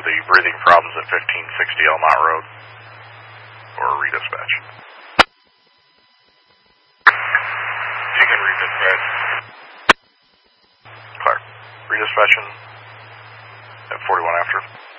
the breathing problems at 1560 Elmont Road, or redispatch. You can redispatch. Clark, redispatching at 41 after.